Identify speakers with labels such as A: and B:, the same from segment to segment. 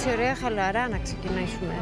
A: έτσι ωραία χαλαρά να ξεκινήσουμε.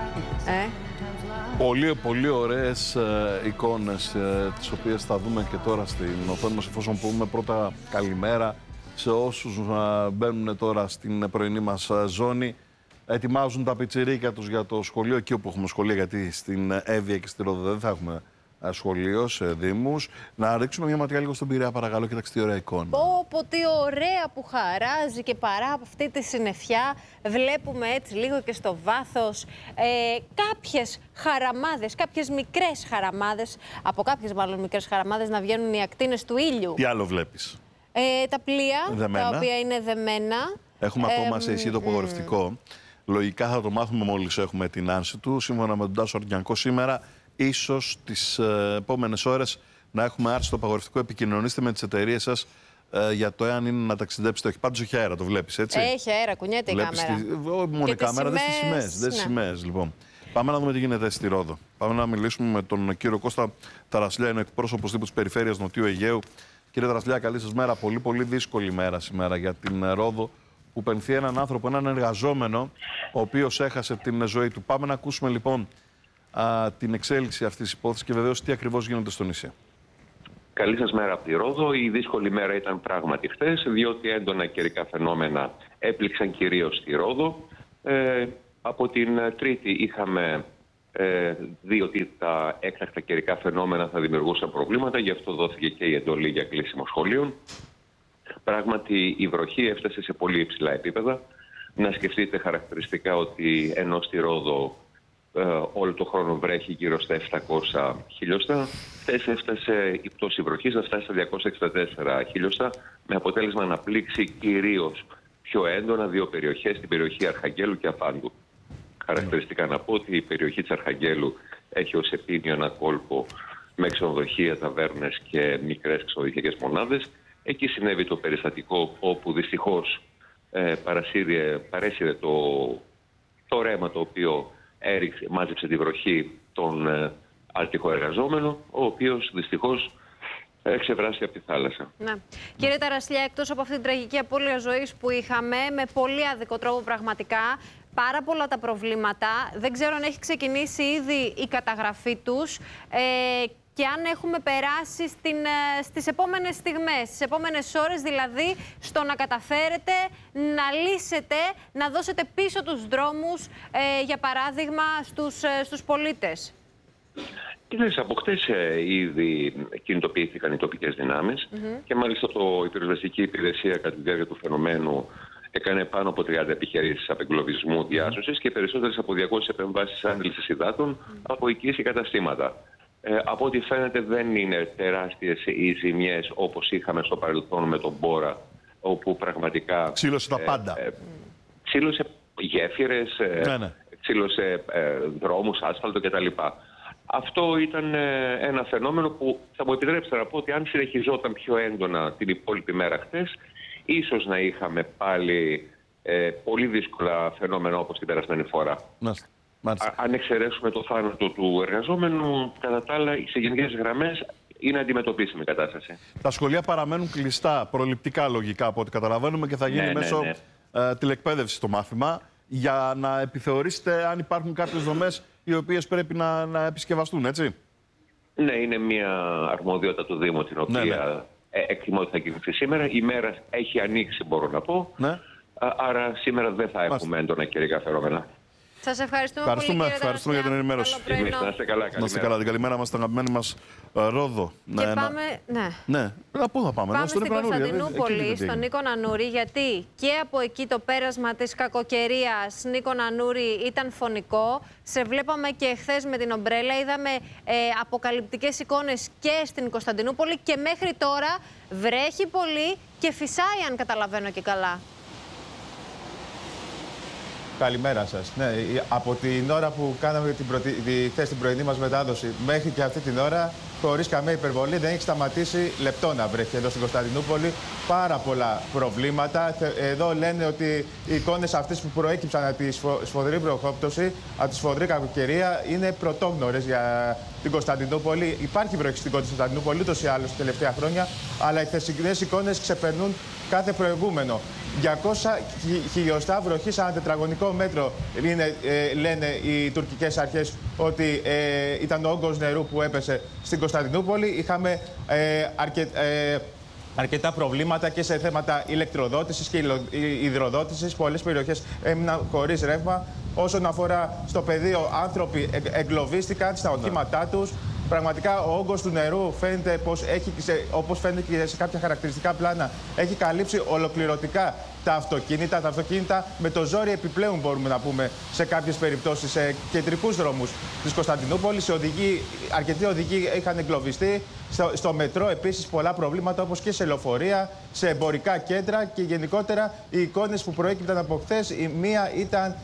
B: Πολύ, πολύ ωραίες εικόνες, τις οποίες θα δούμε και τώρα στην οθόνη μας, εφόσον πούμε πρώτα καλημέρα σε όσους μπαίνουν τώρα στην πρωινή μας ζώνη. Ετοιμάζουν τα πιτσιρίκια τους για το σχολείο, εκεί όπου έχουμε σχολείο, γιατί στην Εύβοια και στη Ρόδο δεν θα έχουμε σχολείο σε δήμους. Να ρίξουμε μια ματιά λίγο στον Πειραιά, παρακαλώ, κοιτάξτε τι ωραία εικόνα.
A: Πω, τι ωραία που χαράζει και παρά από αυτή τη συννεφιά βλέπουμε έτσι λίγο και στο βάθος κάποιες χαραμάδες, κάποιες μικρές χαραμάδες, από κάποιες μάλλον μικρές χαραμάδες να βγαίνουν οι ακτίνες του ήλιου.
B: Τι άλλο βλέπεις?
A: Τα πλοία,
B: δεμένα,
A: τα οποία είναι δεμένα.
B: Έχουμε ακόμα σε ισχύ το απογορευτικό. Λογικά θα το μάθουμε μόλις έχουμε την άνση του. Σύμφωνα με τον Τάσο Αρκιανκό σήμερα, ίσως τις επόμενες ώρες να έχουμε άρση το απαγορευτικό. Επικοινωνήστε με τις εταιρείες σας για το εάν είναι να ταξιδέψετε. Όχι, πάντως έχει αέρα, το βλέπεις, έτσι.
A: Έχει αέρα, κουνιέται η κάμερα.
B: Μόνο η κάμερα, δεν στις σημαίες. Δεν στις σημαίες, λοιπόν. Πάμε να δούμε τι γίνεται στη Ρόδο. Πάμε να μιλήσουμε με τον κύριο Κώστα Ταρασλιά, είναι εκπρόσωπος τύπου της Περιφέρειας Νοτιού Αιγαίου. Κύριε Ταρασλιά, καλή σας μέρα. Πολύ, πολύ δύσκολη μέρα σήμερα για την Ρόδο, που πενθεί έναν άνθρωπο, έναν εργαζόμενο, ο οποίος έχασε την ζωή του. Πάμε να ακούσουμε λοιπόν την εξέλιξη αυτής της υπόθεσης και βεβαίως τι ακριβώς γίνεται στο νησί.
C: Καλή σας μέρα από τη Ρόδο. Η δύσκολη μέρα ήταν πράγματι χθες, διότι έντονα καιρικά φαινόμενα έπληξαν κυρίως στη Ρόδο. Από την Τρίτη είχαμε δει ότι τα έκτακτα καιρικά φαινόμενα θα δημιουργούσαν προβλήματα, γι' αυτό δόθηκε και η εντολή για κλείσιμο σχολείων. Πράγματι η βροχή έφτασε σε πολύ υψηλά επίπεδα. Να σκεφτείτε χαρακτηριστικά ότι ενώ στη Ρόδο όλο το χρόνο βρέχει γύρω στα 700 χιλιοστά, χθες έφτασε η πτώση βροχής να φτάσει στα 264 χιλιοστά, με αποτέλεσμα να πλήξει κυρίως πιο έντονα δύο περιοχές, την περιοχή Αρχαγγέλου και Αφάντου. Χαρακτηριστικά να πω ότι η περιοχή της Αρχαγγέλου έχει ως επίνιο ένα κόλπο με ξενοδοχεία, ταβέρνες και μικρές ξενοδοχειακές μονάδες. Εκεί συνέβη το περιστατικό όπου δυστυχώς παρέσυρε το ρέμα το οποίο μάζεψε τη βροχή τον αρτικό εργαζόμενο, ο οποίος δυστυχώς ξεβράσει από τη θάλασσα.
A: Ναι. Κύριε Ταρασλιά, εκτός από αυτή την τραγική απώλεια ζωής που είχαμε, με πολύ άδικο τρόπο πραγματικά, πάρα πολλά τα προβλήματα, δεν ξέρω αν έχει ξεκινήσει ήδη η καταγραφή τους και αν έχουμε περάσει στις επόμενες στιγμές, στις επόμενες ώρες δηλαδή, στο να καταφέρετε να λύσετε, να δώσετε πίσω τους δρόμους, για παράδειγμα, στους πολίτες.
C: Κοιτάξτε, από χτες ήδη κινητοποιήθηκαν οι τοπικές δυνάμεις και μάλιστα η πυροσβεστική υπηρεσία κατά τη διάρκεια του φαινομένου έκανε πάνω από 30 επιχειρήσεις απεγκλωβισμού διάσωσης και περισσότερες από 200 επεμβάσεις άντλησης υδάτων από οικίες και καταστήματα. Από ό,τι φαίνεται δεν είναι τεράστιες οι ζημιές όπως είχαμε στο παρελθόν με τον Μπόρα, όπου πραγματικά
B: ξύλωσε τα πάντα.
C: Ξύλωσε γέφυρες, ξύλωσε δρόμους, άσφαλτο κτλ. Αυτό ήταν ένα φαινόμενο που θα μου επιτρέψετε να πω ότι αν συνεχιζόταν πιο έντονα την υπόλοιπη μέρα χτες, ίσως να είχαμε πάλι πολύ δύσκολα φαινόμενα όπως την περασμένη φορά. Αν εξαιρέσουμε το θάνατο του εργαζόμενου, κατά τα άλλα, σε γενικές γραμμές είναι αντιμετωπίσιμη η κατάσταση. Τα
B: σχολεία παραμένουν κλειστά, προληπτικά λογικά από ό,τι καταλαβαίνουμε, και θα γίνει μέσω τηλεκπαίδευση το μάθημα, για να επιθεωρήσετε αν υπάρχουν κάποιες δομές οι οποίες πρέπει να επισκευαστούν, έτσι.
C: Ναι, είναι μια αρμοδιότητα του Δήμου, την οποία εκτιμώ ότι θα κινηθεί σήμερα. Η μέρα έχει ανοίξει, μπορώ να πω. Άρα σήμερα δεν θα έχουμε έντονα καιρικά φαινόμενα.
A: Σας ευχαριστούμε πολύ, κύριε Ταρασλιά.
B: Ευχαριστούμε για την ενημέρωση.
C: Να είστε καλά.
B: Να είστε καλά. Την καλημέρα μας στην αγαπημένη μας Ρόδο.
A: Και πάμε.
B: Ναι. Πού θα πάμε?
A: Πάμε στην Κωνσταντινούπολη, στον Νίκο Νανούρη, γιατί και από εκεί το πέρασμα της κακοκαιρίας, Νίκο Νανούρη, ήταν φωνικό. Σε βλέπαμε και χθες με την ομπρέλα. Είδαμε αποκαλυπτικές εικόνες και στην Κωνσταντινούπολη και μέχρι τώρα βρέχει πολύ και φυσάει, αν καταλαβαίνω και καλά.
D: Καλημέρα σας. Ναι, από την ώρα που κάναμε την πρωινή μας μετάδοση μέχρι και αυτή την ώρα, χωρίς καμία υπερβολή, δεν έχει σταματήσει λεπτό να βρέχει εδώ στην Κωνσταντινούπολη. Πάρα πολλά προβλήματα. Εδώ λένε ότι οι εικόνες αυτές που προέκυψαν από τη σφοδρή βροχόπτωση, από τη σφοδρή κακοκαιρία, είναι πρωτόγνωρες για την Κωνσταντινούπολη. Υπάρχει βροχή στην Κωνσταντινούπολη ούτως ή άλλως τα τελευταία χρόνια, αλλά οι χθεσινές εικόνες ξεπερνούν κάθε προηγούμενο. 200 χιλιοστά βροχή ανά τετραγωνικό μέτρο, λένε οι τουρκικές αρχές ότι ήταν ο όγκος νερού που έπεσε στην Κωνσταντινούπολη. Είχαμε αρκετά προβλήματα και σε θέματα ηλεκτροδότησης και υδροδότησης. Πολλές περιοχές έμειναν χωρίς ρεύμα. Όσον αφορά στο πεδίο, άνθρωποι εγκλωβίστηκαν στα οχήματά τους. Πραγματικά ο όγκος του νερού φαίνεται πως έχει, όπως φαίνεται και σε κάποια χαρακτηριστικά πλάνα, έχει καλύψει ολοκληρωτικά τα αυτοκίνητα. Τα αυτοκίνητα με το ζόρι επιπλέον, μπορούμε να πούμε, σε κάποιες περιπτώσεις, σε κεντρικούς δρόμους της Κωνσταντινούπολης. Αρκετοί οδηγοί είχαν εγκλωβιστεί. Στο μετρό επίσης πολλά προβλήματα, όπως και σε λεωφορεία, σε εμπορικά κέντρα, και γενικότερα οι εικόνες που προέκυπταν από χθες, η μία ήταν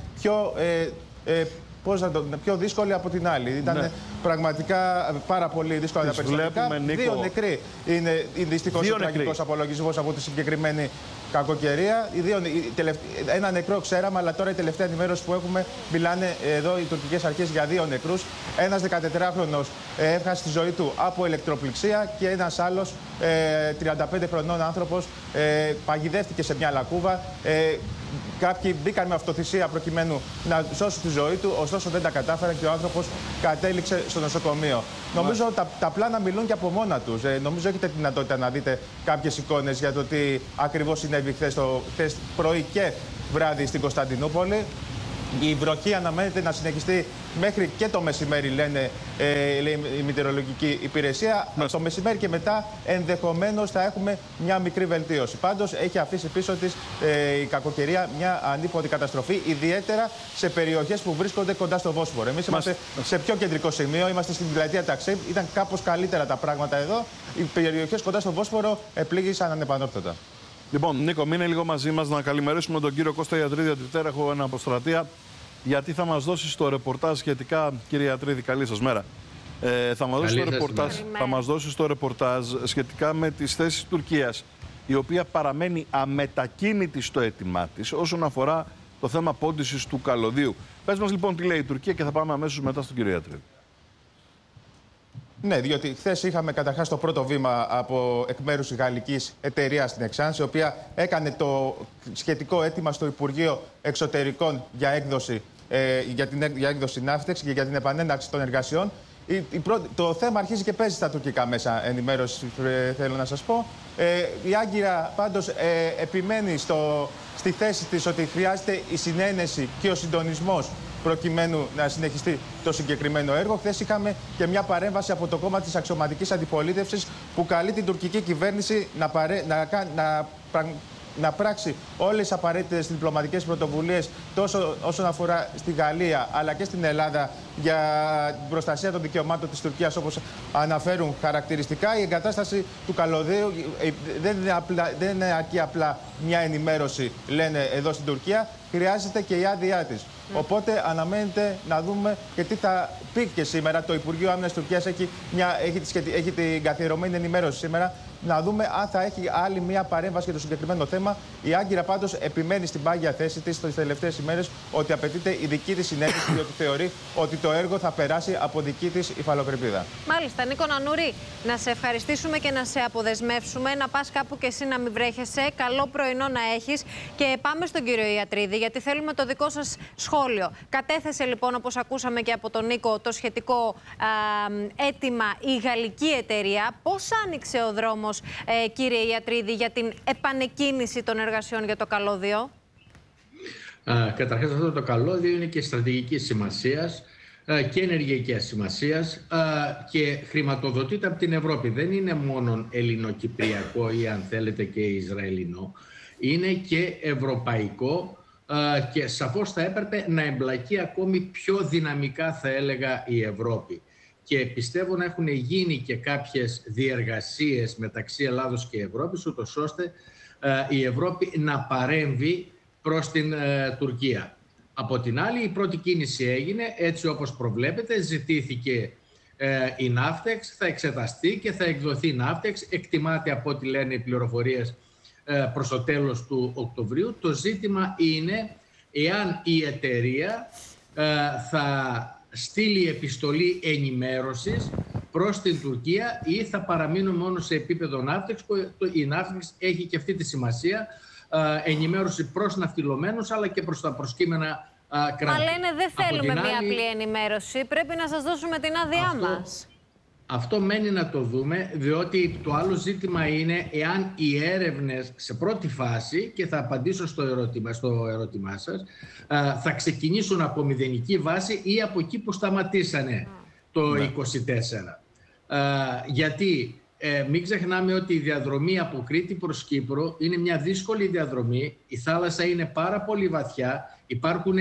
D: πιο δύσκολη από την άλλη. Ήταν πραγματικά πάρα πολύ δύσκολα τα περιστατικά. Δύο νεκροί είναι δυστυχώς ο τραγικός απολογισμός από τη συγκεκριμένη κακοκαιρία. Ένα νεκρό ξέραμε, αλλά τώρα η τελευταία ενημέρωση που έχουμε, μιλάνε εδώ οι τουρκικές αρχές για 2 νεκρούς. Ένας 14χρονος έχασε τη ζωή του από ηλεκτροπληξία και ένας άλλος 35 χρονών άνθρωπος παγιδεύτηκε σε μια λακκούβα. Κάποιοι μπήκαν με αυτοθυσία προκειμένου να σώσουν τη ζωή του, ωστόσο δεν τα κατάφεραν και ο άνθρωπος κατέληξε στο νοσοκομείο. Νομίζω τα πλάνα μιλούν και από μόνα τους. Νομίζω έχετε τη δυνατότητα να δείτε κάποιες εικόνες για το τι ακριβώς συνέβη χθες πρωί και βράδυ στην Κωνσταντινούπολη. Η βροχή αναμένεται να συνεχιστεί μέχρι και το μεσημέρι, λέει η Μετεωρολογική Υπηρεσία. Το μεσημέρι και μετά ενδεχομένως θα έχουμε μια μικρή βελτίωση. Πάντως έχει αφήσει πίσω της η κακοκαιρία μια ανίποτη καταστροφή, ιδιαίτερα σε περιοχές που βρίσκονται κοντά στο Βόσπορο. Εμείς είμαστε σε πιο κεντρικό σημείο, είμαστε στην πλατεία Ταξίμ. Ήταν κάπως καλύτερα τα πράγματα εδώ. Οι περιοχές κοντά στο Βόσπορο επλήγησαν ανεπανόρθωτα.
B: Λοιπόν, Νίκο, μείνε λίγο μαζί μας να καλημερίσουμε τον κύριο Κώστα Ιατρίδη. Έχω ένα αποστρατεία, γιατί θα μας δώσει το ρεπορτάζ σχετικά. Κύριε Ιατρίδη, καλή σας μέρα. Θα μας δώσει το ρεπορτάζ σχετικά με τις θέσεις Τουρκίας, η οποία παραμένει αμετακίνητη στο αίτημά της όσον αφορά το θέμα πόντισης του καλωδίου. Πες μας λοιπόν τι λέει η Τουρκία και θα πάμε αμέσως μετά στον κύριο Ιατρίδη.
D: Ναι, διότι χθες είχαμε καταρχάς το πρώτο βήμα από εκ μέρους της γαλλικής εταιρείας στην Εξάνς, η οποία έκανε το σχετικό αίτημα στο Υπουργείο Εξωτερικών για έκδοση ναύτεξ και για την επανέναρξη των εργασιών. Το θέμα αρχίζει και παίζει στα τουρκικά μέσα ενημέρωση, θέλω να σας πω. Η Άγκυρα πάντως επιμένει στη θέση της ότι χρειάζεται η συνένεση και ο συντονισμός προκειμένου να συνεχιστεί το συγκεκριμένο έργο. Χθες είχαμε και μια παρέμβαση από το κόμμα της αξιωματικής αντιπολίτευσης που καλεί την τουρκική κυβέρνηση να πράξει όλες τις απαραίτητες διπλωματικές πρωτοβουλίες τόσο όσον αφορά στη Γαλλία αλλά και στην Ελλάδα για την προστασία των δικαιωμάτων της Τουρκίας, όπως αναφέρουν χαρακτηριστικά. Η εγκατάσταση του καλωδίου δεν είναι αρκεί απλά μια ενημέρωση, λένε εδώ στην Τουρκία, χρειάζεται και η άδειά της. Οπότε αναμένεται να δούμε και τι θα πει και σήμερα. Το Υπουργείο Άμυνας της Τουρκίας έχει την καθιερωμένη ενημέρωση σήμερα. Να δούμε αν θα έχει άλλη μια παρέμβαση για το συγκεκριμένο θέμα. Η Άγκυρα πάντως επιμένει στην πάγια θέση της τις τελευταίες ημέρες ότι απαιτείται η δική της συνέντευξη, διότι θεωρεί ότι το έργο θα περάσει από δική της υφαλοκρηπίδα. Μάλιστα.
A: Νίκο Νανούρη, να σε ευχαριστήσουμε και να σε αποδεσμεύσουμε. Να πας κάπου και εσύ να μην βρέχεσαι. Καλό πρωινό να έχεις. Και πάμε στον κύριο Ιατρίδη, γιατί θέλουμε το δικό σας σχόλιο. Κατέθεσε λοιπόν, όπως ακούσαμε και από τον Νίκο, το σχετικό αίτημα η γαλλική εταιρεία. Πώς άνοιξε ο δρόμος, κύριε Ιατρίδη, για την επανεκκίνηση των εργασιών για το καλώδιο?
E: Καταρχάς, αυτό το καλώδιο είναι και στρατηγικής σημασίας και ενεργειακής σημασίας και χρηματοδοτείται από την Ευρώπη. Δεν είναι μόνο ελληνοκυπριακό ή, αν θέλετε, και ισραηλινό. Είναι και ευρωπαϊκό και σαφώς θα έπρεπε να εμπλακεί ακόμη πιο δυναμικά, θα έλεγα, η Ευρώπη. Και πιστεύω να έχουν γίνει και κάποιες διεργασίες μεταξύ Ελλάδος και Ευρώπης, ούτως ώστε η Ευρώπη να παρέμβει προς την Τουρκία. Από την άλλη, η πρώτη κίνηση έγινε έτσι όπως προβλέπεται. Ζητήθηκε η ναύτεξ, θα εξεταστεί και θα εκδοθεί η ναύτεξ. Εκτιμάται, από ό,τι λένε οι πληροφορίες, προς το τέλος του Οκτωβρίου. Το ζήτημα είναι εάν η εταιρεία θα στείλει επιστολή ενημέρωσης προς την Τουρκία ή θα παραμείνουν μόνο σε επίπεδο ναύτεξ, που η ναύτεξ έχει και αυτή τη σημασία ενημέρωση προς ναυτιλωμένους αλλά και προς τα προσκύμενα κράτη.
A: Μα λένε δεν θέλουμε μία απλή ενημέρωση, πρέπει να σας δώσουμε την άδειά μας.
E: Αυτό μένει να το δούμε, διότι το άλλο ζήτημα είναι εάν οι έρευνες σε πρώτη φάση, και θα απαντήσω στο ερώτημά σας, θα ξεκινήσουν από μηδενική βάση ή από εκεί που σταματήσανε το 24. Γιατί μην ξεχνάμε ότι η διαδρομή από Κρήτη προς Κύπρο είναι μια δύσκολη διαδρομή, η θάλασσα είναι πάρα πολύ βαθιά, υπάρχουν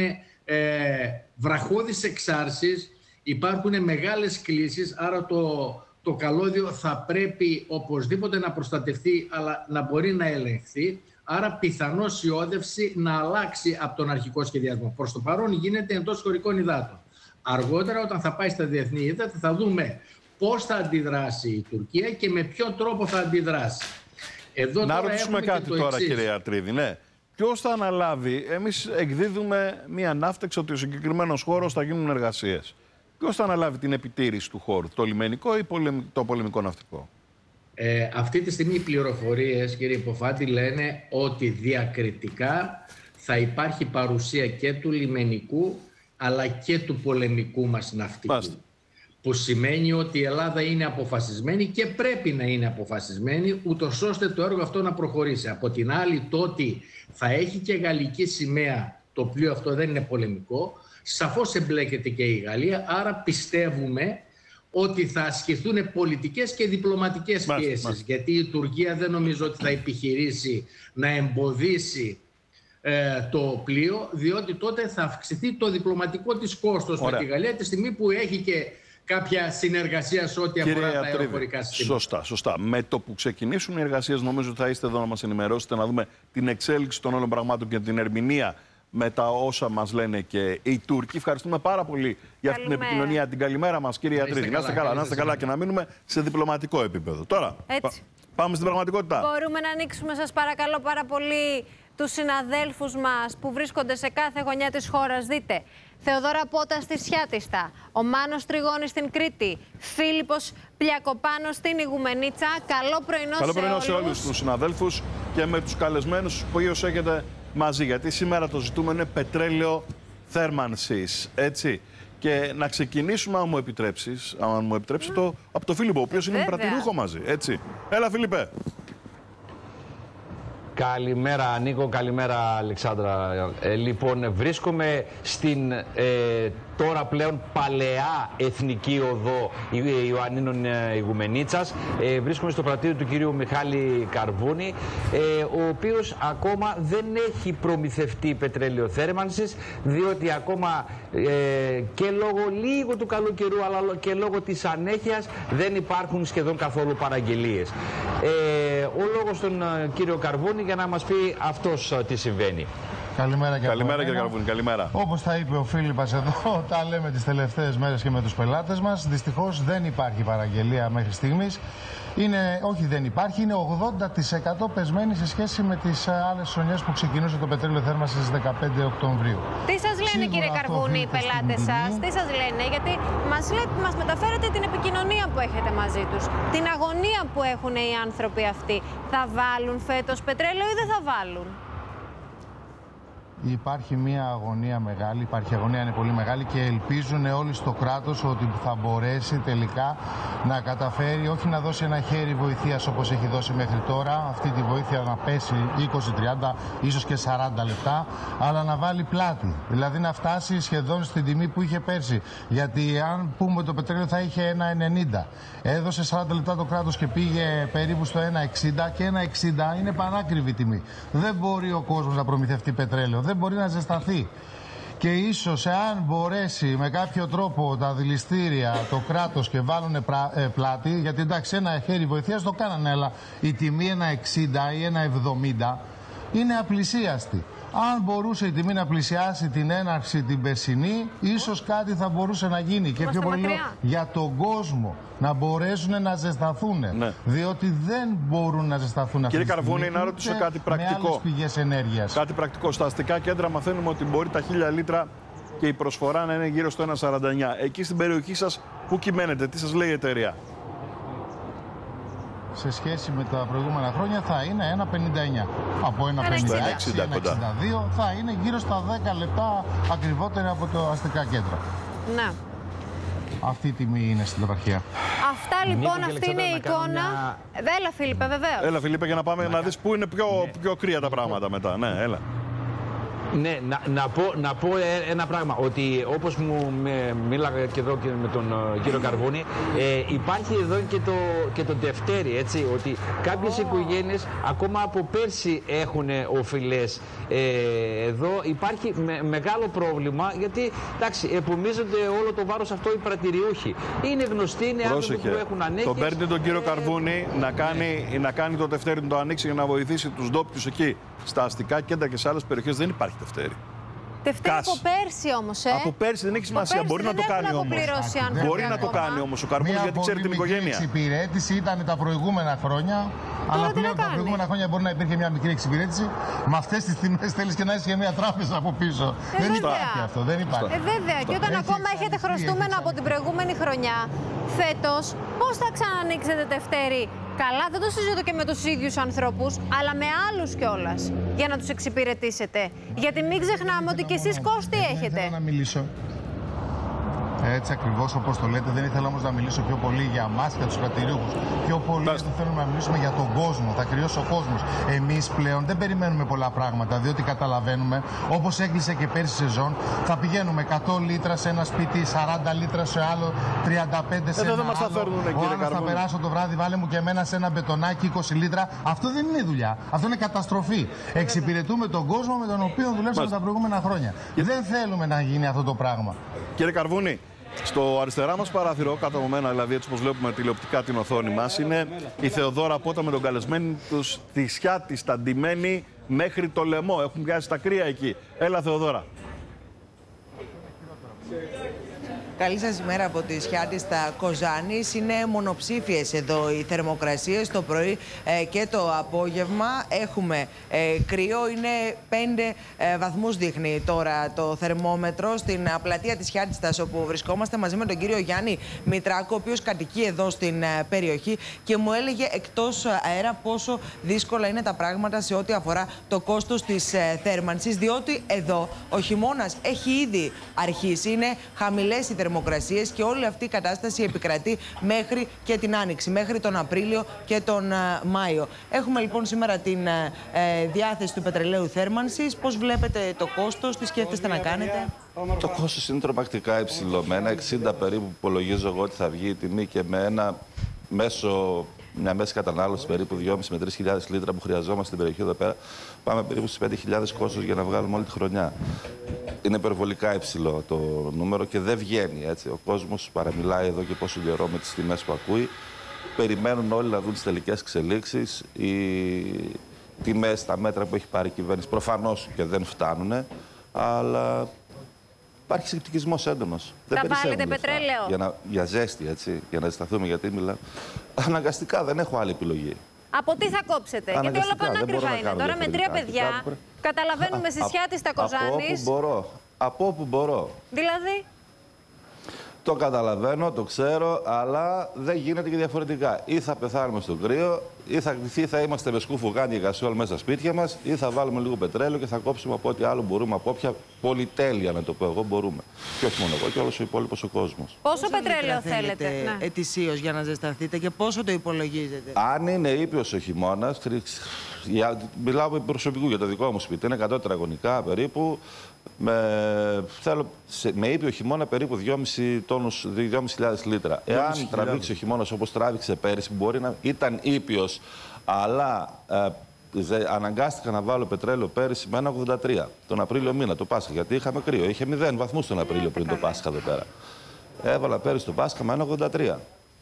E: βραχώδεις εξάρσεις, υπάρχουν μεγάλες κλίσεις, άρα το καλώδιο θα πρέπει οπωσδήποτε να προστατευτεί, αλλά να μπορεί να ελεγχθεί. Άρα πιθανώς η όδευση να αλλάξει από τον αρχικό σχεδιασμό. Προς το παρόν γίνεται εντός χωρικών υδάτων. Αργότερα, όταν θα πάει στα διεθνή ύδατα, θα δούμε πώς θα αντιδράσει η Τουρκία και με ποιο τρόπο θα αντιδράσει. Εδώ
B: να ρωτήσουμε κάτι τώρα, κύριε Ατρίδη. Ναι. Ποιος θα αναλάβει? Εμείς εκδίδουμε μία ανάφτεξη ότι ο συγκεκριμένος χώρος θα γίνουν εργασίες. Ποιος θα αναλάβει την επιτήρηση του χώρου, το λιμενικό ή το πολεμικό ναυτικό?
E: Αυτή τη στιγμή οι πληροφορίες, κύριε Υποφάτη, λένε ότι διακριτικά θα υπάρχει παρουσία και του λιμενικού αλλά και του πολεμικού μας ναυτικού. Μάλιστα. Που σημαίνει ότι η Ελλάδα είναι αποφασισμένη και πρέπει να είναι αποφασισμένη, ούτως ώστε το έργο αυτό να προχωρήσει. Από την άλλη, το ότι θα έχει και γαλλική σημαία, το πλοίο αυτό δεν είναι πολεμικό, σαφώς εμπλέκεται και η Γαλλία, άρα πιστεύουμε ότι θα ασκηθούν πολιτικές και διπλωματικές πιέσεις. Γιατί η Τουρκία δεν νομίζω ότι θα επιχειρήσει να εμποδίσει το πλοίο, διότι τότε θα αυξηθεί το διπλωματικό της κόστος με τη Γαλλία, τη στιγμή που έχει και κάποια συνεργασία σε ό,τι αφορά τα αεροπορικά συστήματα.
B: Σωστά. Με το που ξεκινήσουν οι εργασίες, νομίζω θα είστε εδώ να μας ενημερώσετε, να δούμε την εξέλιξη των όλων πραγμάτων και την ερμηνεία με τα όσα μας λένε και οι Τούρκοι. Ευχαριστούμε πάρα πολύ για αυτή την επικοινωνία. Την καλημέρα μας, κύριε Ατρίδη. Να είστε καλά και να μείνουμε σε διπλωματικό επίπεδο. Τώρα, πάμε στην πραγματικότητα.
A: Μπορούμε να ανοίξουμε, σας παρακαλώ πάρα πολύ, τους συναδέλφους μας που βρίσκονται σε κάθε γωνιά της χώρας. Δείτε, Θεοδόρα Πότα στη Σιάτιστα, ο Μάνος Τριγώνης στην Κρήτη, Φίλιππος Πλιακοπάνος στην Ιγουμενίτσα. Καλό πρωινό
B: σε όλους τους συναδέλφους και με τους καλεσμένους που έχετε μαζί. Γιατί σήμερα το ζητούμενο είναι πετρέλαιο θέρμανσης, έτσι. Και να ξεκινήσουμε, αν μου επιτρέψεις, από το Φίλιππο, ο οποίος είναι πρατηρούχο μαζί, έτσι. Έλα, Φίλιππε.
F: Καλημέρα Νίκο, καλημέρα Αλεξάνδρα. Λοιπόν, βρίσκομαι στην τώρα πλέον παλαιά εθνική οδό Ιωαννίνων Ιγουμενίτσας. Βρίσκομαι στο πρατήριο του κυρίου Μιχάλη Καρβούνη, ο οποίος ακόμα δεν έχει προμηθευτεί πετρέλαιο θέρμανσης, διότι ακόμα και λόγω λίγο του καλού καιρού, αλλά και λόγω της ανέχειας δεν υπάρχουν σχεδόν καθόλου παραγγελίες. Ο λόγος στον κύριο Καρβούνη για να μας πει αυτός τι συμβαίνει.
G: Καλημέρα και
B: κύριε Καρβούνη, καλημέρα.
G: Όπως θα είπε ο Φίλιππας εδώ, τα λέμε τις τελευταίες μέρες και με τους πελάτες μας. Δυστυχώς δεν υπάρχει παραγγελία μέχρι στιγμής. Όχι, δεν υπάρχει, είναι 80% πεσμένη σε σχέση με τις άλλες χρονιές που ξεκινούσε το πετρέλαιο θέρμανσης στις 15 Οκτωβρίου.
A: Τι σας λένε, κύριε Καρβούνη, οι πελάτες σας, τι σας λένε? Γιατί μας μεταφέρετε την επικοινωνία που έχετε μαζί τους, την αγωνία που έχουν οι άνθρωποι αυτοί. Θα βάλουν φέτος πετρέλαιο ή δεν θα βάλουν?
G: Υπάρχει μια αγωνία μεγάλη, είναι πολύ μεγάλη και ελπίζουν όλοι στο κράτος ότι θα μπορέσει τελικά να καταφέρει όχι να δώσει ένα χέρι βοηθείας όπως έχει δώσει μέχρι τώρα, αυτή τη βοήθεια να πέσει 20, 30, ίσως και 40 λεπτά, αλλά να βάλει πλάτη, δηλαδή να φτάσει σχεδόν στην τιμή που είχε πέρσι. Γιατί αν πούμε το πετρέλαιο θα είχε 1,90, έδωσε 40 λεπτά το κράτος και πήγε περίπου στο 1,60 και 1,60 είναι πανάκριβη τιμή. Δεν μπορεί ο κόσμος να προμηθευτεί πετρέλαιο. Δεν μπορεί να ζεσταθεί. Και ίσως εάν μπορέσει με κάποιο τρόπο τα δηληστήρια, το κράτος και βάλουν πλάτη, γιατί εντάξει ένα χέρι βοηθείας το κάνανε, αλλά η τιμή 1,60 ή 1,70 είναι απλησίαστη. Αν μπορούσε η τιμή να πλησιάσει την έναρξη την περσινή, ίσως κάτι θα μπορούσε να γίνει. Και πιο πολύ για τον κόσμο να μπορέσουν να ζεσταθούν. Ναι. Διότι δεν μπορούν να ζεσταθούν αυτή τη στιγμή.
B: Κύριε Καρβούνη, να ρωτήσω κάτι πρακτικό.
G: Με άλλες πηγές ενέργειας.
B: Κάτι πρακτικό. Στα αστικά κέντρα μαθαίνουμε ότι μπορεί τα 1000 λίτρα και η προσφορά να είναι γύρω στο 1,49. Εκεί στην περιοχή σας, πού κυμαίνετε, τι σας λέει η εταιρεία?
G: σε σχέση με τα προηγούμενα χρόνια θα είναι 1,59. Από 1,56, 1,62 θα είναι γύρω στα 10 λεπτά ακριβότερα από το αστικά κέντρα.
A: Ναι.
G: Αυτή η τιμή είναι στην επαρχία.
A: Αυτά λοιπόν, αυτή είναι η εικόνα. Έλα Φίλιππε, βεβαίως.
B: Έλα Φίλιππε, για να πάμε να δεις πού είναι πιο κρύα τα πράγματα μετά. Ναι, έλα.
F: Ναι, να πω ένα πράγμα, ότι όπως μου μίλαγα και εδώ και με τον κύριο Καρβούνη, υπάρχει εδώ και το Δευτέρι, έτσι, ότι κάποιες οικογένειες ακόμα από πέρσι έχουν οφειλές. Εδώ υπάρχει μεγάλο πρόβλημα, γιατί εντάξει, επομίζονται όλο το βάρος αυτό οι πρατηριούχοι. Είναι γνωστοί, είναι άνθρωποι που έχουν ανέγκες.
B: Τον παίρνει τον κύριο Καρβούνη να κάνει το Δευτέρι, να το ανοίξει για να βοηθήσει τους ντόπιους εκεί. Στα αστικά κέντρα και σε άλλες περιοχές δεν υπάρχει Δευτέρι.
A: Δευτέρι από πέρσι όμως,
B: Από πέρσι δεν έχει σημασία. Μπορεί να το κάνει όμως. Μπορεί να το κάνει όμως ο Καρβούνης, γιατί ξέρει την οικογένεια.
G: Η εξυπηρέτηση ήταν τα προηγούμενα χρόνια. Αλλά πλέον τα προηγούμενα χρόνια μπορεί να υπήρχε μια μικρή εξυπηρέτηση. Με αυτές τις τιμές θέλεις και να είσαι και μια τράπεζα από πίσω. Δεν υπάρχει αυτό. Δεν υπάρχει.
A: Βέβαια. Και όταν ακόμα έχετε χρωστούμενα από την προηγούμενη χρονιά, φέτος, πώς θα ξανανοίξετε Δευτέρι? Καλά, δεν το συζητώ και με τους ίδιους ανθρώπους, αλλά με άλλους κιόλας, για να τους εξυπηρετήσετε. Γιατί μην ξεχνάμε ότι κι εσείς κόστη έχετε.
G: Δεν ήθελα να μιλήσω. Έτσι ακριβώς όπως το λέτε, δεν ήθελα όμως να μιλήσω πιο πολύ για εμάς και τους κρατηρίους. Πιο πολύ δεν θέλουμε να μιλήσουμε για τον κόσμο, θα κρυώσει ο κόσμος. Εμείς πλέον δεν περιμένουμε πολλά πράγματα, διότι καταλαβαίνουμε, όπως έκλεισε και πέρσι σεζόν, θα πηγαίνουμε 100 λίτρα σε ένα σπίτι, 40 λίτρα σε άλλο, 35 σε ένα άλλο. Ο άλλος θα περάσω το βράδυ, βάλε μου και εμένα σε ένα μπετονάκι 20 λίτρα. Αυτό δεν είναι δουλειά. Αυτό είναι καταστροφή. Εξυπηρετούμε τον κόσμο με τον οποίο δουλέψαμε τα προηγούμενα χρόνια. Δεν θέλουμε να γίνει αυτό το πράγμα.
B: Κύριε Καρβούνη, στο αριστερά μας παράθυρο, κάτω από μένα, δηλαδή έτσι όπως βλέπουμε τηλεοπτικά την οθόνη μας, είναι η Θεοδόρα Πότα με τον καλεσμένο τους τη Σιάτη, σταντημένη μέχρι το λαιμό. Έχουν πιάσει τα κρύα εκεί. Έλα Θεοδόρα.
H: Καλή σας ημέρα από τη Σιάτη στα Κοζάνης. Είναι μονοψήφιες εδώ οι θερμοκρασίες το πρωί και το απόγευμα. Έχουμε κρύο, είναι 5 βαθμούς δείχνει τώρα το θερμόμετρο στην πλατεία της Σιάτιστας, όπου βρισκόμαστε μαζί με τον κύριο Γιάννη Μητράκο, ο οποίος κατοικεί εδώ στην περιοχή και μου έλεγε εκτός αέρα πόσο δύσκολα είναι τα πράγματα σε ό,τι αφορά το κόστος της θέρμανσης, διότι εδώ ο χειμώνας έχει ήδη αρχίσει, είναι χαμηλές οι θερμοκρασίες και όλη αυτή η κατάσταση επικρατεί μέχρι και την Άνοιξη, μέχρι τον Απρίλιο και τον Μάιο. Έχουμε λοιπόν σήμερα την διάθεση του πετρελαίου θέρμανσης. Πώς βλέπετε το κόστος, τι σκέφτεστε να κάνετε?
I: Το κόστος είναι τρομακτικά υψηλό. Με 1,60 περίπου υπολογίζω εγώ ότι θα βγει η τιμή και με μια μέση κατανάλωση περίπου 2,5 με 3.000 λίτρα που χρειαζόμαστε στην περιοχή εδώ πέρα, πάμε περίπου στις 5.000 κόστος για να βγάλουμε όλη τη χρονιά. Είναι υπερβολικά υψηλό το νούμερο και δεν βγαίνει έτσι. Ο κόσμος παραμιλάει εδώ και πόσο καιρό με τις τιμές που ακούει. Περιμένουν όλοι να δουν τις τελικές εξελίξεις. Οι τιμές, τα μέτρα που έχει πάρει η κυβέρνηση προφανώς και δεν φτάνουν, αλλά υπάρχει σκεπτικισμός έντονος.
A: Θα βάλετε πετρέλαιο?
I: Για ζέστη, έτσι, για να ζεσταθούμε, γιατί μιλάμε. Αναγκαστικά δεν έχω άλλη επιλογή.
A: Από τι θα κόψετε? Γιατί όλα πανάκριβα είναι. Τώρα με 3 παιδιά, καταλαβαίνουμε στη Σιάτη στα Κοζάνης.
I: Από όπου μπορώ.
A: Δηλαδή?
I: Το καταλαβαίνω, το ξέρω, αλλά δεν γίνεται και διαφορετικά. Ή θα πεθάνουμε στο κρύο, ή θα είμαστε με σκουφουγάνι και γασιόλ μέσα στα σπίτια μας, ή θα βάλουμε λίγο πετρέλαιο και θα κόψουμε από ό,τι άλλο μπορούμε, από όποια πολυτέλεια, να το πω εγώ, μπορούμε. Και όχι μόνο εγώ, και όλος ο υπόλοιπος ο κόσμος.
A: Πόσο πετρέλαιο θέλετε
H: ετησίως για να ζεσταθείτε και πόσο το υπολογίζετε?
I: Αν είναι ήπιος ο χειμώνας, μιλάω προσωπικού για το δικό μου σπίτι, είναι 100 τετραγωνικά περίπου. Με ήπιο χειμώνα περίπου 2.500 λίτρα. Εάν τραβήξει ο χειμώνας όπως τράβηξε πέρυσι, που μπορεί να ήταν ήπιος, αλλά αναγκάστηκα να βάλω πετρέλαιο πέρυσι με 1,83 τον Απρίλιο μήνα, το Πάσχα, γιατί είχαμε κρύο. Είχε 0 βαθμούς τον Απρίλιο πριν το Πάσχα εδώ πέρα. Έβαλα πέρυσι το Πάσχα με 1,83.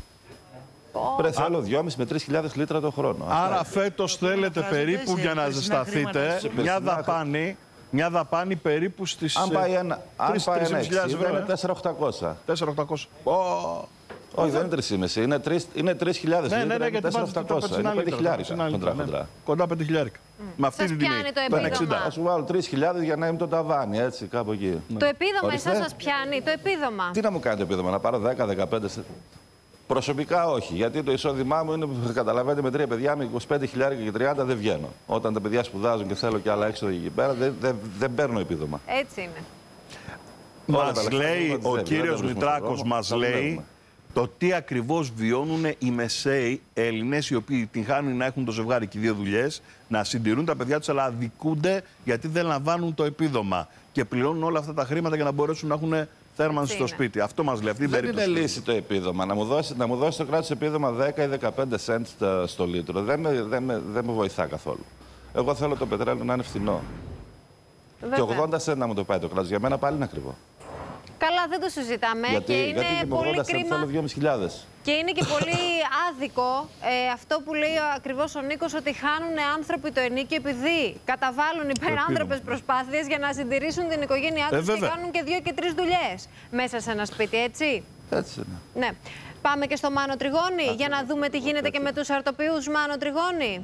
I: Θέλω 2.500 με 3.000 λίτρα το χρόνο.
B: Άρα φέτος θέλετε περίπου για να ζεσταθείτε μια δαπάνη περίπου στις 3.500 ευρώ.
I: Είναι 4.800.
B: 4.800.
I: Όχι, δεν είναι 3.500, είναι 3.000 λίτρα, είναι 4.800. Είναι 5.000 χοντρά.
B: Κοντά 5.000. Με αυτή την τιμή.
I: Θα σου βάλω 3.000 για να είμαι το ταβάνι, έτσι, κάπου εκεί.
A: Το επίδομα εσάς σας πιάνει, το επίδομα?
I: Τι να μου κάνει το επίδομα, να πάρω 10-15. Προσωπικά όχι, γιατί το εισόδημά μου είναι, καταλαβαίνετε, με 3 παιδιά, με 25.000 και 30 δεν βγαίνω. Όταν τα παιδιά σπουδάζουν και θέλω και άλλα έξοδα εκεί πέρα, δεν παίρνω επίδομα.
A: Έτσι είναι.
B: Μας λέει ο κύριος Μητράκος, μας λέει το τι ακριβώς βιώνουν οι μεσαίοι Έλληνες, οι οποίοι την χάνουν να έχουν το ζευγάρι και 2 δουλειές, να συντηρούν τα παιδιά τους, αλλά αδικούνται γιατί δεν λαμβάνουν το επίδομα και πληρώνουν όλα αυτά τα χρήματα για να μπορέσουν να έχουν θέρμανση στο σπίτι. Αυτό μας λέει αυτή η περίπτωση.
I: Δεν είναι λύση το επίδομα. Να μου δώσει το κράτος επίδομα 10 ή 15 cents στο λίτρο. Δεν με βοηθά καθόλου. Εγώ θέλω το πετρέλαιο να είναι φθηνό. Και 80 cents να μου το πάει το κράτος. Για μένα πάλι είναι ακριβό.
A: Καλά, δεν το συζητάμε.
I: Γιατί με
A: πολύ
I: 80 cents θέλω 2.500.
A: Και είναι και πολύ άδικο αυτό που λέει ακριβώς ο Νίκος, ότι χάνουν άνθρωποι το ενίκιο επειδή καταβάλουν υπεράνθρωπες προσπάθειες για να συντηρήσουν την οικογένειά τους και κάνουν και 2 και 3 δουλειές μέσα σε ένα σπίτι, έτσι.
I: Έτσι είναι.
A: Ναι. Πάμε και στο Μάνο Τριγώνη για να δούμε τι γίνεται και με τους αρτοποιούς. Μάνο Τριγώνη.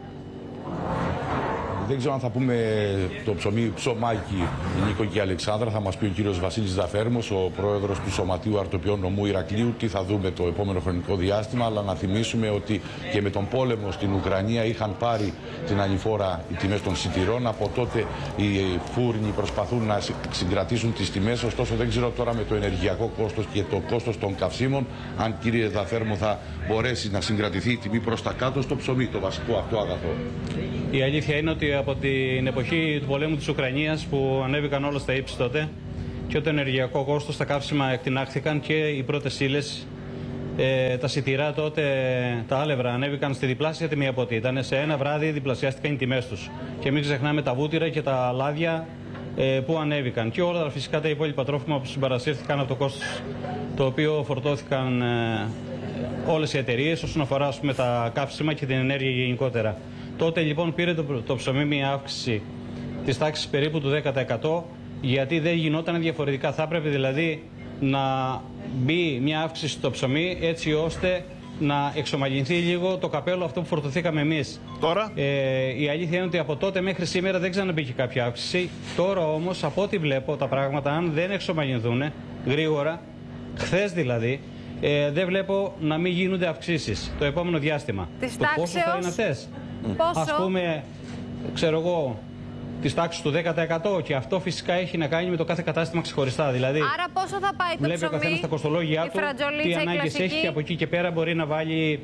J: Δεν ξέρω αν θα πούμε το ψωμί ψωμάκι Νίκο και Αλεξάνδρα. Θα μας πει ο κύριος Βασίλης Δαφέρμος, ο πρόεδρος του Σωματείου Αρτοποιών Νομού Ηρακλείου, τι θα δούμε το επόμενο χρονικό διάστημα. Αλλά να θυμίσουμε ότι και με τον πόλεμο στην Ουκρανία είχαν πάρει την ανηφόρα οι τιμές των σιτηρών. Από τότε οι φούρνοι προσπαθούν να συγκρατήσουν τις τιμές. Ωστόσο, δεν ξέρω τώρα με το ενεργειακό κόστος και το κόστος των καυσίμων, αν κύριε Δαφέρμο θα μπορέσει να συγκρατηθεί η τιμή προς τα κάτω στο ψωμί, το βασικό αυτό αγαθό.
K: Η αλήθεια είναι ότι από την εποχή του πολέμου της Ουκρανίας, που ανέβηκαν όλα στα ύψη τότε και το ενεργειακό κόστος, τα καύσιμα εκτινάχθηκαν και οι πρώτες ύλες, τα σιτηρά τότε, τα άλευρα ανέβηκαν στη διπλάσια τιμή από ό,τι ήταν. Σε ένα βράδυ διπλασιάστηκαν οι τιμές τους. Και μην ξεχνάμε τα βούτυρα και τα λάδια που ανέβηκαν. Και όλα φυσικά τα υπόλοιπα τρόφιμα που συμπαρασύρθηκαν από το κόστος το οποίο φορτώθηκαν όλες οι εταιρείες όσον αφορά τα καύσιμα και την ενέργεια γενικότερα. Τότε λοιπόν πήρε το ψωμί μια αύξηση της τάξης περίπου του 10%, γιατί δεν γινόταν διαφορετικά. Θα έπρεπε δηλαδή να μπει μια αύξηση στο ψωμί έτσι ώστε να εξομαλυνθεί λίγο το καπέλο αυτό που φορτωθήκαμε εμείς.
B: Τώρα.
K: Η αλήθεια είναι ότι από τότε μέχρι σήμερα δεν ξαναμπήκε κάποια αύξηση. Τώρα όμως, από ό,τι βλέπω, τα πράγματα αν δεν εξομαλυνθούν γρήγορα, χθες δηλαδή, δεν βλέπω να μην γίνονται αυξήσεις το επόμενο διάστημα. Το πόσο θα είναι αυτές? Ας πούμε, ξέρω εγώ, της τάξης του 10%, και αυτό φυσικά έχει να κάνει με το κάθε κατάστημα ξεχωριστά. Δηλαδή,
A: άρα πόσο θα πάει το ψωμί?
K: Βλέπει ο καθένας τα κοστολόγια του, τι ανάγκες έχει, και από εκεί και πέρα μπορεί να βάλει,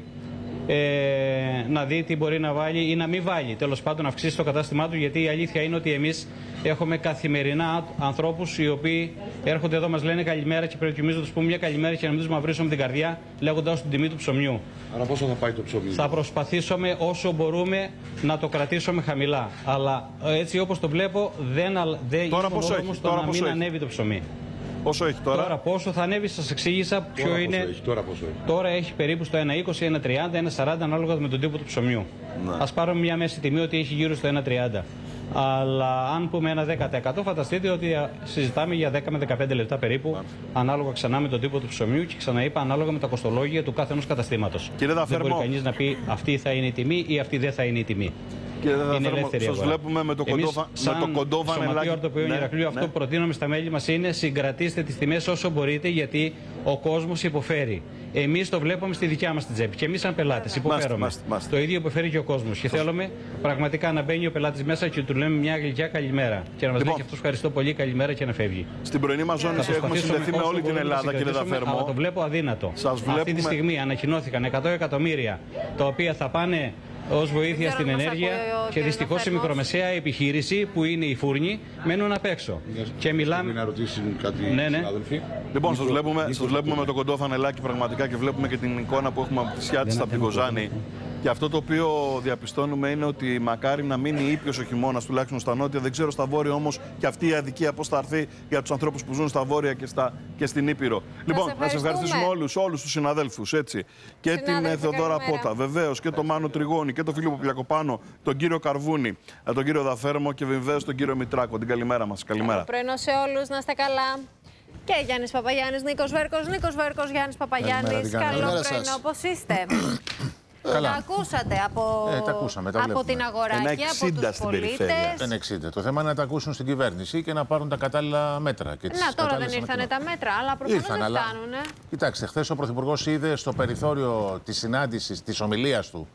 K: να δει τι μπορεί να βάλει ή να μην βάλει. Τέλος πάντων, να αυξήσει το κατάστημά του, γιατί η αλήθεια είναι ότι εμείς έχουμε καθημερινά ανθρώπους οι οποίοι έρχονται εδώ, μας λένε καλημέρα και πρέπει εμείς να τους πούμε μια καλημέρα και να μην τους μαυρίσουμε την καρδιά λέγοντας την τιμή του ψωμιού.
J: Άρα πόσο θα πάει το ψωμί?
K: Θα προσπαθήσουμε όσο μπορούμε να το κρατήσουμε χαμηλά. Αλλά έτσι όπως το βλέπω δεν είναι όμως το να μην ανέβει το ψωμί.
B: Πόσο έχει τώρα?
K: Τώρα πόσο θα ανέβει, σας εξήγησα ποιο είναι.
J: Τώρα πόσο έχει?
K: Τώρα έχει περίπου στο 1,20, 1,30, 1,40 ανάλογα με τον τύπο του ψωμιού. Ναι. Ας πάρουμε μια μέση τιμή ότι έχει γύρω στο 1,30. Αλλά αν πούμε ένα 10%, φανταστείτε ότι συζητάμε για 10 με 15 λεπτά περίπου, ανάλογα ξανά με τον τύπο του ψωμιού και ξαναείπα ανάλογα με τα κοστολόγια του κάθε ενός καταστήματος. Δεν μπορεί κανείς να πει αυτή θα είναι η τιμή ή αυτή δεν θα είναι η τιμή.
B: Κύριε Δαφέρμο, σας βλέπουμε με το κοντόβαν
K: Σωματείο Αρτοποιών Ηρακλείου, αυτό που προτείνουμε στα μέλη μας είναι συγκρατήστε τις τιμές όσο μπορείτε, γιατί ο κόσμος υποφέρει. Εμείς το βλέπουμε στη δικιά μας την τσέπη και εμείς σαν πελάτες υποφέρουμε. Το ίδιο υποφέρει και ο κόσμος. Και θέλουμε πραγματικά να μπαίνει ο πελάτης μέσα και του λέμε μια γλυκιά καλημέρα. Και να μας λέει και αυτός ευχαριστώ πολύ, καλημέρα, και να φεύγει.
B: Στην πρωινή μας ζώνη έχουμε συνδεθεί με όλη την Ελλάδα, κύριε Δαφέρμο.
K: Αλλά το βλέπω αδύνατο. Αυτή τη στιγμή ανακοινώθηκαν 100 εκατομμύρια τα οποία θα πάνε ως βοήθεια στην ενέργεια και δυστυχώς η μικρομεσαία επιχείρηση που είναι οι φούρνοι μένουν απ' έξω. Και μιλάμε.
J: Να ρωτήσουν κάτι συνάδελφοι.
B: Λοιπόν, σας βλέπουμε με το κοντό φανελάκι πραγματικά και βλέπουμε και την εικόνα που έχουμε από τη Σιάτιστα από την Κοζάνη. Και αυτό το οποίο διαπιστώνουμε είναι ότι μακάρι να μείνει ήπιος ο χειμώνας, τουλάχιστον στα νότια. Δεν ξέρω στα βόρεια όμως και αυτή η αδικία πώς θα έρθει για τους ανθρώπους που ζουν στα βόρεια και στην Ήπειρο. Λοιπόν, να σας ευχαριστήσουμε όλους τους συναδέλφους, έτσι. Και την Θεοδώρα Πότα, βεβαίως, και τον Μάνο Τριγώνη και τον Φίλιππο Πλιακοπάνο, τον κύριο Καρβούνη, τον κύριο Δαφέρμο και βεβαίως τον κύριο Μητράκο. Την καλημέρα μας. Καλημέρα.
A: Πρωινό σε όλους, να είστε καλά. Και Γιάννης Παπαγιάννης, Νίκος Βέρκος, Γιάννης Παπαγιάννης. Καλό πρωινό, πώς είστε?
G: Καλά.
A: Τα ακούσατε
G: τα ακούσαμε, τα
A: από την αγοράκια, από τους πολίτες.
G: Ένα 60. Το θέμα είναι να τα ακούσουν στην κυβέρνηση και να πάρουν τα κατάλληλα μέτρα. Και
A: τώρα δεν ήρθανε τα μέτρα, αλλά προφανώς δεν φτάνουν.
G: Κοιτάξτε, χθες ο Πρωθυπουργός είδε στο περιθώριο της συνάντησης, της ομιλίας του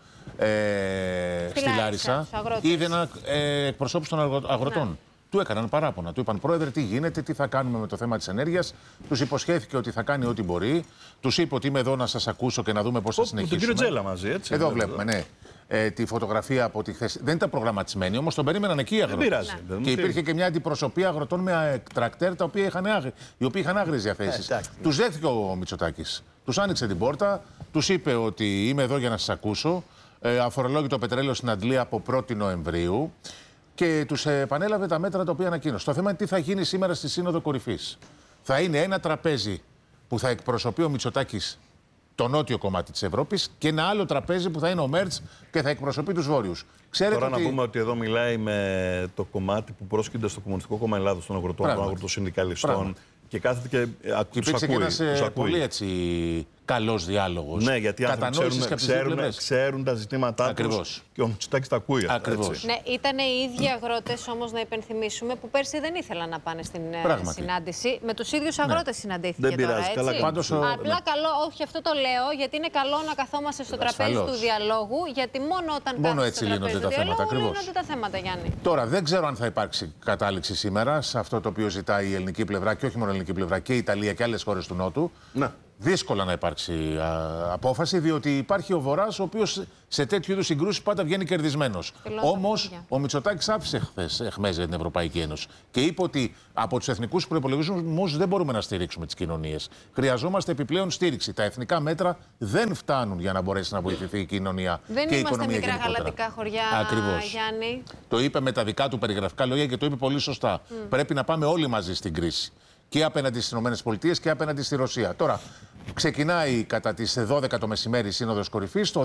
G: στη Λάρισα, είδε ένα εκπροσώπους των αγροτών. Ναι. Του έκαναν παράπονα. Του είπαν, Πρόεδρε, τι γίνεται, τι θα κάνουμε με το θέμα της ενέργειας. Τους υποσχέθηκε ότι θα κάνει ό,τι μπορεί. Τους είπε ότι είμαι εδώ να σας ακούσω και να δούμε πώς θα συνεχίσουμε.
B: Τον κύριο Τζέλα μαζί, έτσι.
G: Εδώ βλέπουμε, ναι. Τη φωτογραφία από τη χθες. Δεν ήταν προγραμματισμένη, όμως τον περίμεναν εκεί οι αγρότες. Και υπήρχε και μια αντιπροσωπεία αγροτών με τρακτέρ, οι οποίοι είχαν άγριες διαθέσεις. Τους δέχθηκε ο Μητσοτάκης. Τους άνοιξε την πόρτα, τους είπε ότι είμαι εδώ για να σας ακούσω. Αφορολόγητο πετρέλαιο στην Αντλία από 1η Νοεμβρίου. Και τους επανέλαβε τα μέτρα τα οποία ανακοίνωσε. Το θέμα είναι τι θα γίνει σήμερα στη Σύνοδο Κορυφής. Θα είναι ένα τραπέζι που θα εκπροσωπεί ο Μητσοτάκης το νότιο κομμάτι της Ευρώπης και ένα άλλο τραπέζι που θα είναι ο Μέρτς και θα εκπροσωπεί τους βόρειους. Ξέρετε
B: τώρα να πούμε ότι εδώ μιλάει με το κομμάτι που πρόσκειται στο Κομμουνιστικό Κόμμα Ελλάδος των αγροτών, των αγροτοσυνδικαλιστών. Και κάθεται και
G: υπήρξε και ένας πολύ έτσι καλός διάλογος.
B: Ναι, γιατί οι άνθρωποι ξέρουν τα ζητήματά τους και ο Μητσοτάκης τα ακούει.
G: Ακριβώς.
A: Ναι, ήταν οι ίδιοι αγρότες όμως, να υπενθυμίσουμε, που πέρσι δεν ήθελαν να πάνε στην συνάντηση. Με τους ίδιους αγρότες συναντήθηκε.
B: Δεν πειράζει,
A: τώρα,
B: καλά.
A: Απλά καλό, όχι αυτό το λέω, γιατί είναι καλό να καθόμαστε στο τραπέζι του διαλόγου, γιατί μόνο όταν κάθεστε στο τραπέζι του διαλόγου λύνονται τα θέματα, Γιάννη.
G: Τώρα, δεν ξέρω αν θα υπάρξει κατάληξη σήμερα σε αυτό το οποίο ζητάει η ελληνική πλευρά και όχι μόνο η ελληνική πλευρά και η Ιταλία και άλλες χώρες του Νότου. Ναι. Δύσκολα να υπάρξει απόφαση, διότι υπάρχει ο Βορράς, ο οποίος σε τέτοιου είδους συγκρούσεις πάντα βγαίνει κερδισμένος. Όμως, ο Μητσοτάκης άφησε χθες εχμές για την Ευρωπαϊκή Ένωση και είπε ότι από τους εθνικούς προϋπολογισμούς δεν μπορούμε να στηρίξουμε τις κοινωνίες. Χρειαζόμαστε επιπλέον στήριξη. Τα εθνικά μέτρα δεν φτάνουν για να μπορέσει να βοηθηθεί η κοινωνία και η οικονομία γενικότερα.
A: Δεν είμαστε μικρά γαλατικά χωριά,
G: ακριβώς.
A: Γιάννη.
G: Το είπε με τα δικά του περιγραφικά λόγια και το είπε πολύ σωστά. Πρέπει να πάμε όλοι μαζί στην κρίση. Και απέναντι στις ΗΠΑ και απέναντι στη Ρωσία. Τώρα, ξεκινάει κατά τις 12 το μεσημέρι η Σύνοδος Κορυφής.